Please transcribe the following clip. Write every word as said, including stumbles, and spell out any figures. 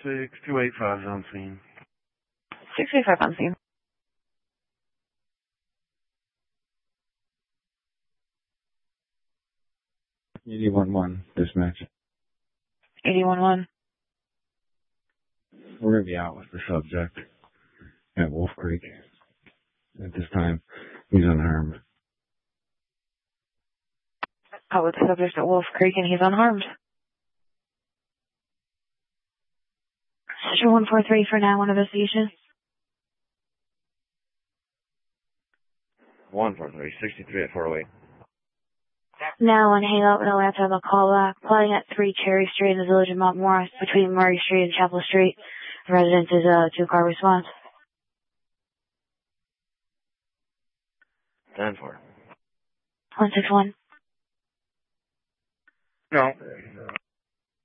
six two eight five is on scene. six eight five on scene. eighty-one one, dispatch. eighty-one one. We're going to be out with the subject at Wolf Creek. At this time, he's unharmed. Out with the subject at Wolf Creek and he's unharmed. Session one four three for nine one investigation. one four three, sixty-three at four oh eight. Now on hang up and I'll have to have a call back. Plotting at three Cherry Street in the village of Mount Morris between Murray Street and Chapel Street. Residence is a two-car response. ten four. one six one. No.